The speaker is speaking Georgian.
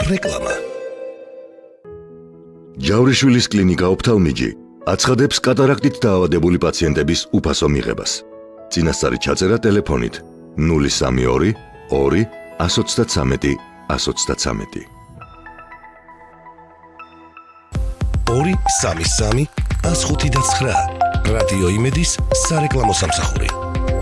რეკლამა. ჯავრიშვილის კლინიკა ოფთალმიჯი აცხადებს კატარაქტით დაავადებული პაციენტების უფასო მიღებას. წინასწარი ჩაწერა ტელეფონით 032 2 133 133. 233 159 რადიო იმედის სარეკლამო სამსახური.